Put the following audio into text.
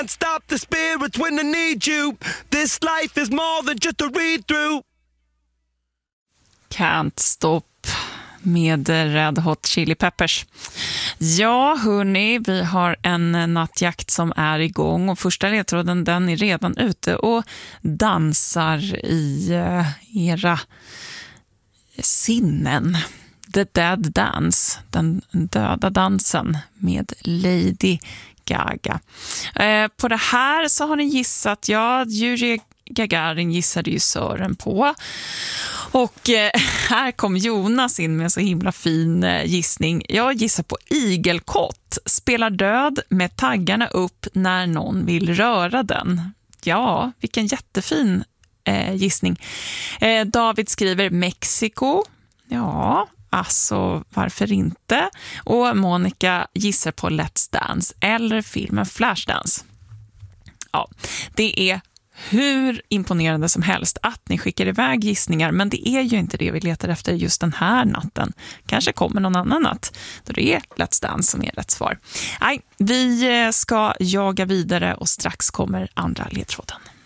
Stop the spirits when they need you. This life is more than just a read-through. Can't stop med Red Hot Chili Peppers. Ja, hörni, vi har en nattjakt som är igång och första ledtråden, den är redan ute och dansar i era sinnen. The Dead Dance, den döda dansen med Lady Gaga. På det här så har ni gissat, ja, Yuri Gagarin gissade ju Sören på. Och här kom Jonas in med en så himla fin gissning. Jag gissar på igelkott. Spelar död med taggarna upp när någon vill röra den. Ja, vilken jättefin gissning. David skriver Mexiko. Ja, alltså varför inte? Och Monica gissar på Let's Dance eller filmen Flashdance. Ja, det är hur imponerande som helst att ni skickar iväg gissningar, men det är ju inte det vi letar efter just den här natten. Kanske kommer någon annan natt då det är Let's Dance som är rätt svar. Nej, vi ska jaga vidare och strax kommer andra ledtråden.